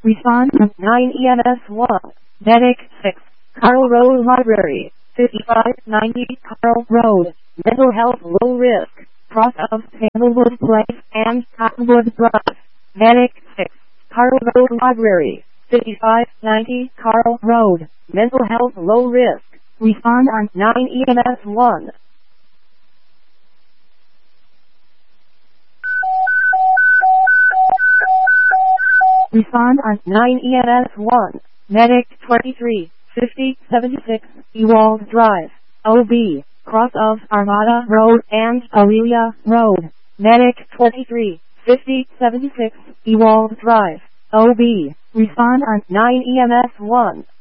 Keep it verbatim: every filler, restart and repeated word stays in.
Respond nine E M S one. Medic six. Carl Road Library. fifty-five ninety Carl Road. Mental health low risk. Cross of Sandalwood Place and Cottonwood Drive. Medic six. Carl Road Library. fifty-five ninety Carl Road. Mental health low risk. Respond on nine E M S one. Respond on nine E M S one. Medic twenty-three fifty seventy-six Ewald Drive. O B. Cross of Armada Road and Aurelia Road. Medic twenty-three fifty seventy-six Ewald Drive. O B. Respond on nine E M S one.